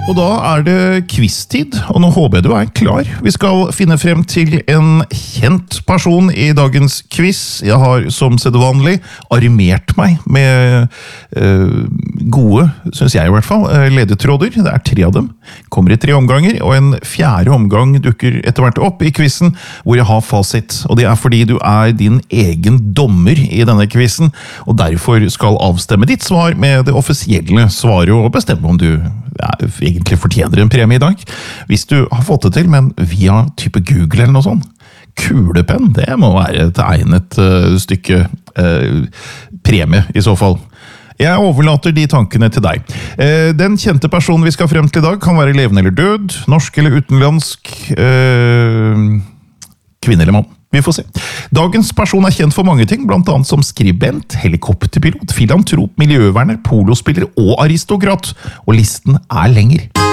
Og da er det quiz-tid, og nå håper jeg du er klar. Vi skal finne frem til en kjent person i dagens quiz. Jeg har som sedvanlig armert meg med gode, synes jeg i hvert fall, ledetråder. Det er 3 av dem. Kommer i 3 omganger, og en 4. omgang dukker etter hvert opp i quizen, hvor jeg har fasit. Og det er fordi du er din egen dommer i denne quizen, og derfor skal avstemme ditt svar med det offisielle svaret, og bestemme om du egentlig fortjener en premie i dag. Hvis du har fått det til, men via type Google eller noe sånt. Kulepenn, det må være et egnet stykke premie i så fall. Jeg overlater de tankene til deg. Den kjente personen vi skal frem til i dag kan være levende eller død, norsk eller utenlandsk, kvinne eller mann. Vi får se. Dagens person er kjent for mange ting, blant annet som skribent, helikopterpilot, filantrop, miljøverner, polospiller og aristokrat. Og listen er lenger.